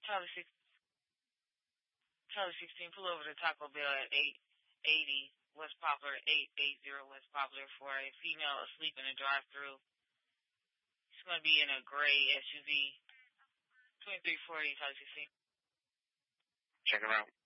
Charlie 16, pull over to Taco Bell at 880 West Poplar, 880 West Poplar for a female asleep in a drive-thru. She's going to be in a gray SUV. 2340 Charlie 16. Check her out.